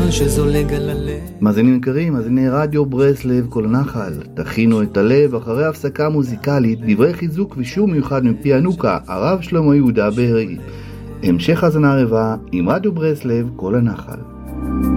שזולג על הלב. מאזינים יקרים, מאזיני רדיו ברסלב כל הנחל, תכינו את הלב אחרי הפסקה מוזיקלית, דברי חיזוק ושיעור מיוחד מפי הנוקה, הרב שלמה יהודה בהרי. המשך האזנה רבה עם רדיו ברסלב כל הנחל.